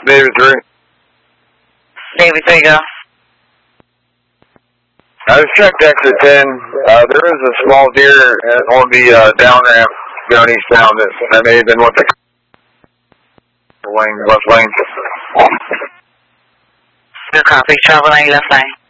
David 3. David 3, go. I just checked exit 10. There is a small deer on the down ramp going eastbound. That may have been what the left lane. Good copy. Travel lane, left lane.